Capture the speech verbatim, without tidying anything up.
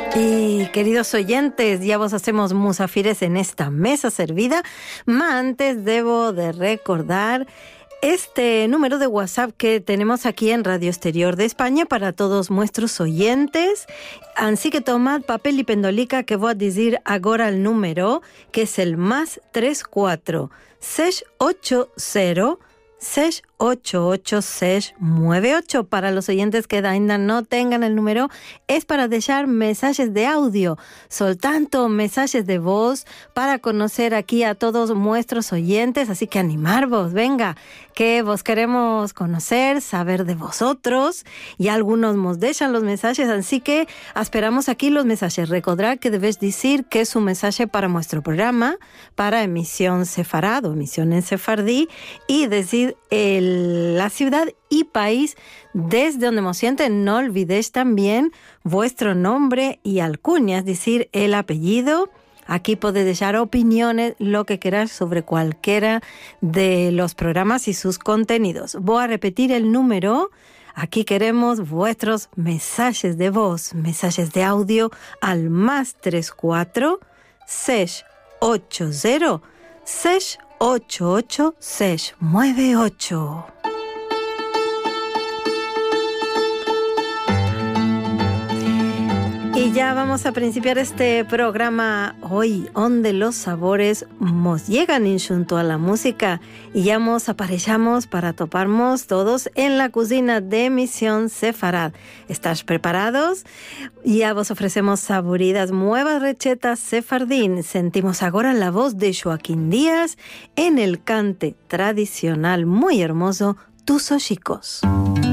Y queridos oyentes, ya vos hacemos musafires en esta mesa servida, ma antes debo de recordar este número de WhatsApp que tenemos aquí en Radio Exterior de España para todos nuestros oyentes. Así que tomad papel y pendolica que voy a decir ahora el número, que es el más tres cuatro seis ocho cero seis ocho ocho seis nueve ocho. Para los oyentes que ainda no tengan el número, es para dejar mensajes de audio, soltanto mensajes de voz, para conocer aquí a todos nuestros oyentes. Así que animarvos, venga, que vos queremos conocer, saber de vosotros, y algunos nos dejan los mensajes, así que esperamos aquí los mensajes. Recordad que debéis decir que es un mensaje para nuestro programa, para emisión sefarad o emisión en sefardí, y decir el la ciudad y país desde donde nos sienten. No olvidéis también vuestro nombre y alcuña, es decir, el apellido. Aquí podéis dejar opiniones, lo que queráis sobre cualquiera de los programas y sus contenidos. Voy a repetir el número. Aquí queremos vuestros mensajes de voz, mensajes de audio al más tres cuatro seis ocho cero seis ocho ocho seis nueve ocho. Y ya vamos a principiar este programa hoy, donde los sabores nos llegan junto a la música, y ya nos aparejamos para toparnos todos en la cocina de Emisión Sefarad. ¿Estás preparados? Ya vos ofrecemos saboridas nuevas recetas sefardín. Sentimos ahora la voz de Joaquín Díaz en el cante tradicional muy hermoso, Tus Ojicos.